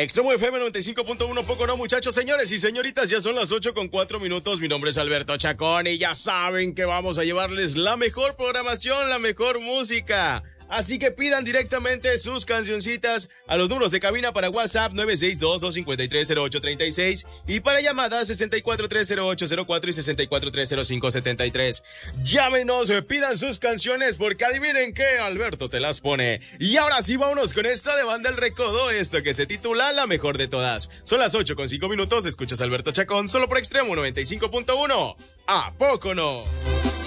Extremo FM 95.1, poco no, muchachos, señores y señoritas, ya son las 8:04. Mi nombre es Alberto Chacón y ya saben que vamos a llevarles la mejor programación, la mejor música. Así que pidan directamente sus cancioncitas a los números de cabina para WhatsApp 962-253-0836 y para llamadas 6430804 y 6430573. Llámenos, pidan sus canciones porque adivinen que Alberto te las pone. Y ahora sí, vámonos con esta de Banda El Recodo, esto que se titula La Mejor de Todas. Son las 8:05, escuchas a Alberto Chacón solo por Extremo 95.1. ¿A poco no?